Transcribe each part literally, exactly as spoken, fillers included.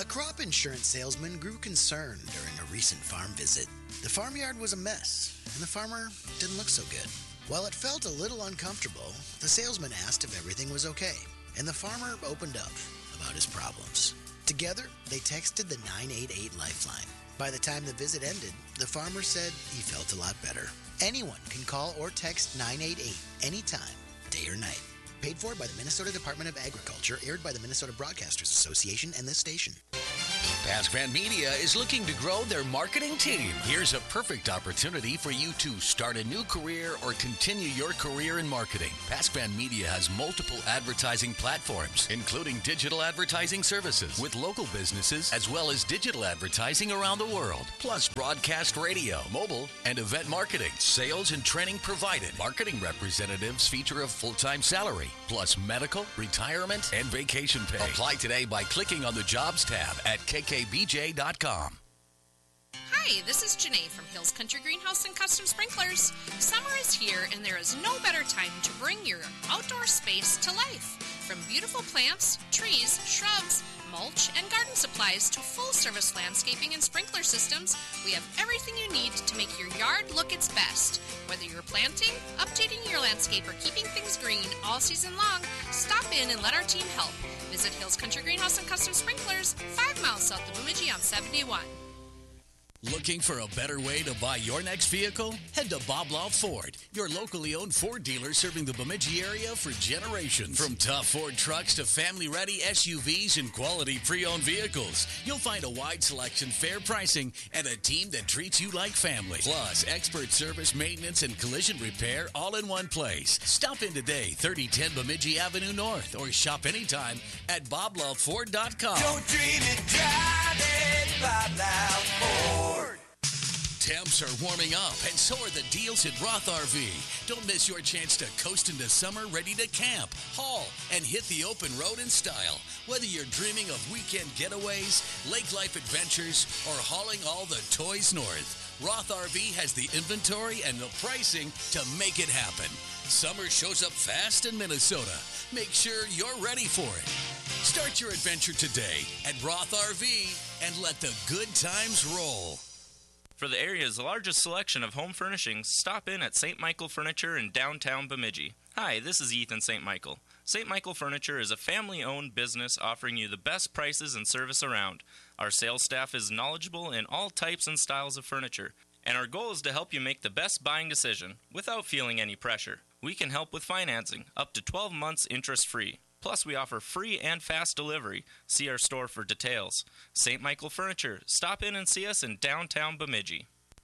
crop insurance salesman grew concerned during a recent farm visit. The farmyard was a mess, and the farmer didn't look so good. While it felt a little uncomfortable, the salesman asked if everything was okay, and the farmer opened up about his problems. Together, they texted the nine eight eight Lifeline. By the time the visit ended, the farmer said he felt a lot better. Anyone can call or text nine eight eight anytime, day or night. Paid for by the Minnesota Department of Agriculture, aired by the Minnesota Broadcasters Association and this station. Pasquan Media is looking to grow their marketing team. Here's a perfect opportunity for you to start a new career or continue your career in marketing. Pasquan Media has multiple advertising platforms, including digital advertising services with local businesses, as well as digital advertising around the world, plus broadcast radio, mobile, and event marketing. Sales and training provided. Marketing representatives feature a full-time salary, plus medical, retirement, and vacation pay. Apply today by clicking on the Jobs tab at K K B J dot com. Hi, this is Janae from Hills Country Greenhouse and Custom Sprinklers. Summer is here, and there is no better time to bring your outdoor space to life. From beautiful plants, trees, shrubs, mulch, and garden supplies to full-service landscaping and sprinkler systems, we have everything you need to make your yard look its best. Whether you're planting, updating your landscape, or keeping things green all season long, stop in and let our team help. Visit Hills Country Greenhouse and Custom Sprinklers, five miles south of Bemidji on seventy-one. Looking for a better way to buy your next vehicle? Head to Bob Law Ford, your locally owned Ford dealer serving the Bemidji area for generations. From tough Ford trucks to family-ready S U Vs and quality pre-owned vehicles, you'll find a wide selection, fair pricing, and a team that treats you like family. Plus, expert service, maintenance, and collision repair all in one place. Stop in today, thirty ten Bemidji Avenue North, or shop anytime at bob law ford dot com. Don't dream it, drive it, Bob Law Ford. Temps are warming up, and so are the deals at Roth R V. Don't miss your chance to coast into summer ready to camp, haul, and hit the open road in style. Whether you're dreaming of weekend getaways, lake life adventures, or hauling all the toys north, Roth R V has the inventory and the pricing to make it happen. Summer shows up fast in Minnesota. Make sure you're ready for it. Start your adventure today at Roth R V and let the good times roll. For the area's largest selection of home furnishings, stop in at Saint Michael Furniture in downtown Bemidji. Hi, this is Ethan Saint Michael. Saint Michael Furniture is a family-owned business offering you the best prices and service around. Our sales staff is knowledgeable in all types and styles of furniture, and our goal is to help you make the best buying decision without feeling any pressure. We can help with financing, up to twelve months interest-free. Plus, we offer free and fast delivery. See our store for details. Saint Michael Furniture. Stop in and see us in downtown Bemidji.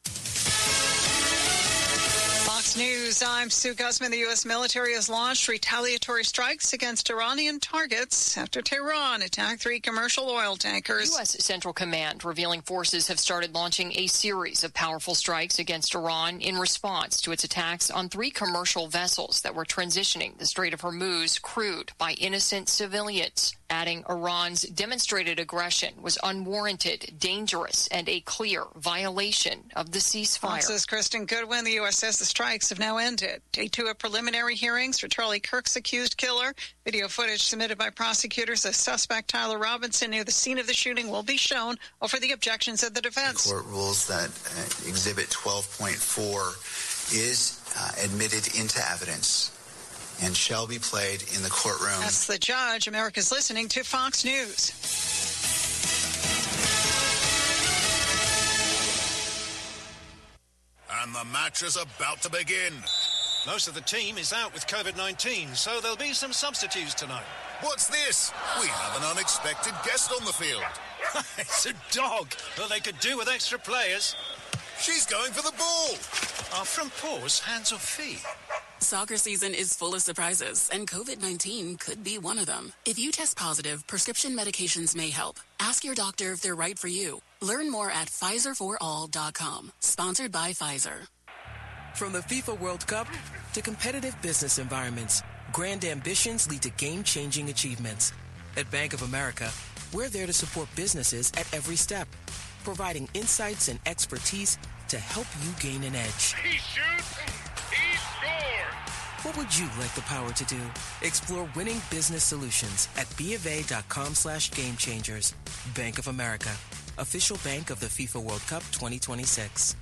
Fox News, I'm Sue Guzman. The U S military has launched retaliatory strikes against Iranian targets after Tehran attacked three commercial oil tankers. U S Central Command revealing forces have started launching a series of powerful strikes against Iran in response to its attacks on three commercial vessels that were transitioning the Strait of Hormuz, crewed by innocent civilians. Adding Iran's demonstrated aggression was unwarranted, dangerous, and a clear violation of the ceasefire. Fox's Kristen Goodwin. The U S says the strikes have now ended. Day two of preliminary hearings for Charlie Kirk's accused killer. Video footage submitted by prosecutors of suspect Tyler Robinson near the scene of the shooting will be shown over the objections of the defense. The court rules that uh, Exhibit twelve point four is uh, admitted into evidence and shall be played in the courtroom. That's the judge. America's listening to Fox News. And the match is about to begin. Most of the team is out with COVID nineteen, so there'll be some substitutes tonight. What's this? We have an unexpected guest on the field. It's a dog. Well, they could do with extra players. She's going for the ball. Are front paws hands or feet? Soccer season is full of surprises, and COVID nineteen could be one of them. If you test positive, prescription medications may help. Ask your doctor if they're right for you. Learn more at Pfizer for all dot com. Sponsored by Pfizer. From the FIFA World Cup to competitive business environments, grand ambitions lead to game-changing achievements. At Bank of America, we're there to support businesses at every step, providing insights and expertise to help you gain an edge. He shoots, he scores! What would you like the power to do? Explore winning business solutions at bofa.com slash game changers. Bank of America, official bank of the FIFA World Cup twenty twenty-six.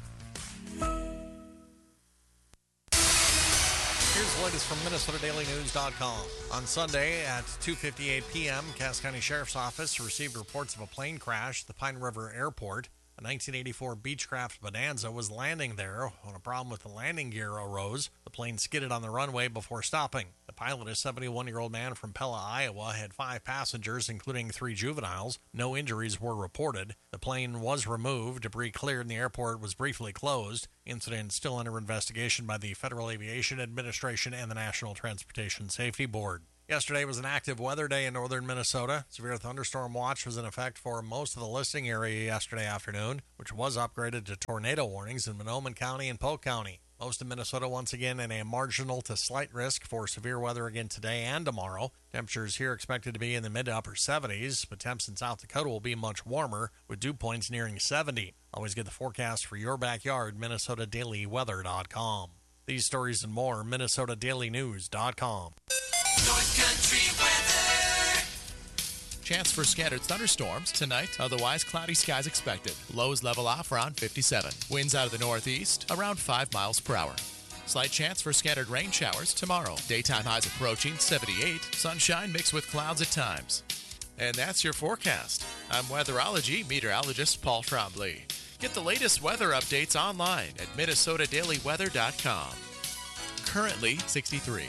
Here's the latest from Minnesota Daily News dot com. On Sunday at two fifty-eight p.m., Cass County Sheriff's Office received reports of a plane crash at the Pine River Airport. A nineteen eighty-four Beechcraft Bonanza was landing there when a problem with the landing gear arose. The plane skidded on the runway before stopping. The pilot, a seventy-one-year-old man from Pella, Iowa, had five passengers, including three juveniles. No injuries were reported. The plane was removed. Debris cleared and the airport was briefly closed. Incident still under investigation by the Federal Aviation Administration and the National Transportation Safety Board. Yesterday was an active weather day in northern Minnesota. Severe thunderstorm watch was in effect for most of the listing area yesterday afternoon, which was upgraded to tornado warnings in Monoman County and Polk County. Most of Minnesota once again in a marginal to slight risk for severe weather again today and tomorrow. Temperatures here expected to be in the mid to upper seventies, but temps in South Dakota will be much warmer, with dew points nearing seventy. Always get the forecast for your backyard, Minnesota Daily Weather dot com. These stories and more, Minnesota Daily News dot com. North Country weather. Chance for scattered thunderstorms tonight, otherwise cloudy skies expected. Lows level off around fifty-seven. Winds out of the northeast around five miles per hour. Slight chance for scattered rain showers tomorrow. Daytime highs approaching seventy-eight. Sunshine mixed with clouds at times. And that's your forecast. I'm weatherology meteorologist Paul Trombley. Get the latest weather updates online at Minnesota Daily Weather dot com. Currently sixty-three.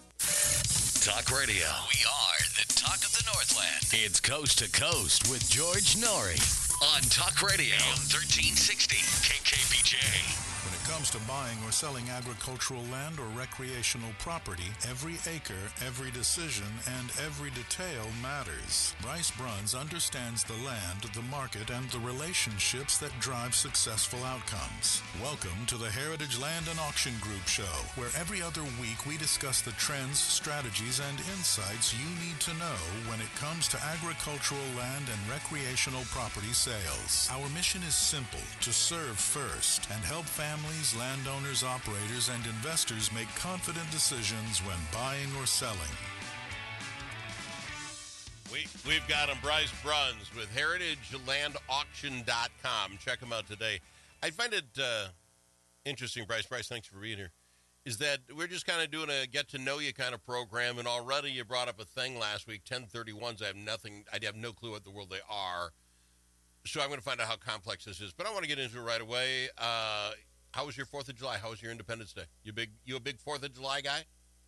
Talk Radio. We are the talk of the Northland. It's Coast to Coast with George Norrie on Talk Radio thirteen sixty K K B J. When it comes to buying or selling agricultural land or recreational property, every acre, every decision, and every detail matters. Bryce Bruns understands the land, the market, and the relationships that drive successful outcomes. Welcome to the Heritage Land and Auction Group Show, where every other week we discuss the trends, strategies, and insights you need to know when it comes to agricultural land and recreational property sales. Our mission is simple: to serve first and help families, landowners, operators, and investors make confident decisions when buying or selling. We, we've got him, Bryce Bruns, with heritage land auction dot com. Check him out today. I find it uh, interesting, Bryce. Bryce, thanks for being here. Is that we're just kind of doing a get-to-know-you kind of program, and already you brought up a thing last week, ten thirty-ones. I have nothing, I have no clue what the world they are. So I'm going to find out how complex this is. But I want to get into it right away. Uh, how was your fourth of July? How was your Independence Day? You big, you a big fourth of July guy?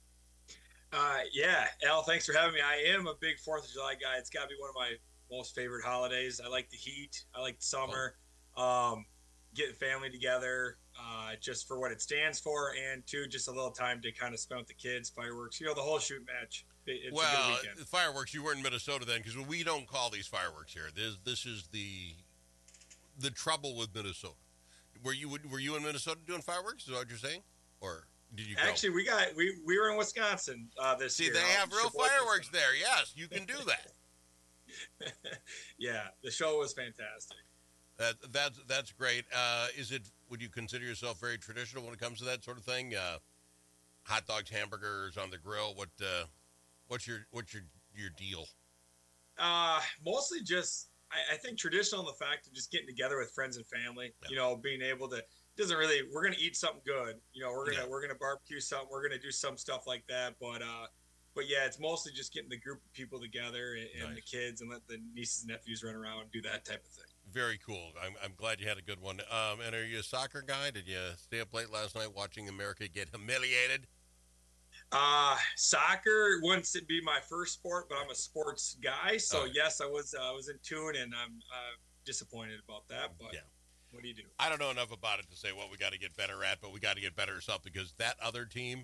Uh, yeah, Al, thanks for having me. I am a big fourth of July guy. It's got to be one of my most favorite holidays. I like the heat. I like the summer. Oh. Um, getting family together, uh, just for what it stands for, and two, just a little time to kind of spend with the kids, fireworks, you know, the whole shoot match. It, it's well, a good weekend. Fireworks, you were in Minnesota then, because we don't call these fireworks here. This, this is the the trouble with Minnesota. Were you were you in Minnesota doing fireworks? Is that what you're saying? Or did you go? Actually, we got we, we were in Wisconsin uh, this See, year. See, they have real fireworks there. Yes, you can do that. Yeah, the show was fantastic. That that's that's great. Uh, is it? Would you consider yourself very traditional when it comes to that sort of thing? Uh, hot dogs, hamburgers on the grill. What uh, what's your what's your your deal? Uh, mostly just. I think traditional in the fact of just getting together with friends and family, yeah. you know, being able to, doesn't really, we're going to eat something good, you know, we're going to, yeah. we're going to barbecue something, we're going to do some stuff like that. But, uh, but yeah, it's mostly just getting the group of people together and, and nice. the kids, and let the nieces and nephews run around and do that type of thing. Very cool. I'm, I'm glad you had a good one. Um, and are you a soccer guy? Did you stay up late last night watching America get humiliated? Uh, soccer wouldn't be my first sport, but I'm a sports guy. So oh. yes, I was, uh, I was in tune, and I'm uh, disappointed about that, but yeah. What do you do? I don't know enough about it to say what we got to get better at, but we got to get better at something, because that other team,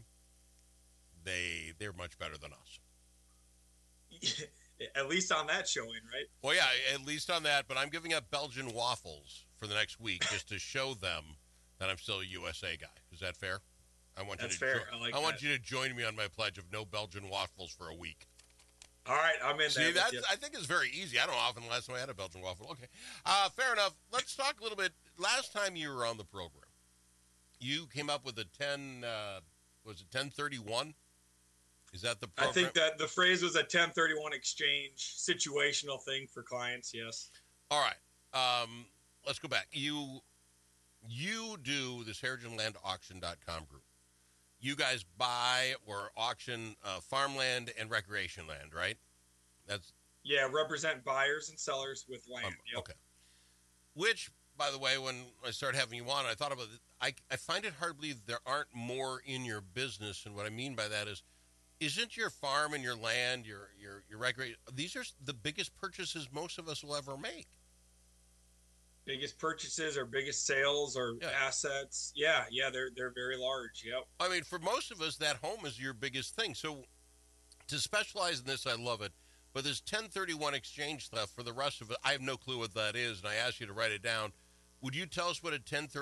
they, they're much better than us. At least on that showing, right? Well, yeah, at least on that, but I'm giving up Belgian waffles for the next week just to show them that I'm still a U S A guy. Is that fair? I want That's you to fair. Jo- I, like I want that. you to join me on my pledge of no Belgian waffles for a week. All right, I'm in See, there. that's, I think it's very easy. I don't know often the last time I had a Belgian waffle. Okay, uh, fair enough. Let's talk a little bit. Last time you were on the program, you came up with a ten, uh, was it ten thirty-one? Is that the I program? think that the phrase was a ten thirty-one exchange situational thing for clients. Yes. All right. Um, let's go back. You you do this heritage land auction dot com group. You guys buy or auction uh, farmland and recreation land, right? That's yeah. Represent buyers and sellers with land. um, Yep. Okay. Which, by the way, when I started having you on, I thought about it. I I find it hard to believe there aren't more in your business, and what I mean by that is, isn't your farm and your land, your your your recreation, these are the biggest purchases most of us will ever make. Biggest purchases or biggest sales or Yeah. assets. Yeah, yeah, they're they're very large. Yep. I mean, for most of us, that home is your biggest thing. So to specialize in this, I love it. But this ten thirty-one exchange stuff, for the rest of it, I have no clue what that is, and I asked you to write it down. Would you tell us what a ten thirty-one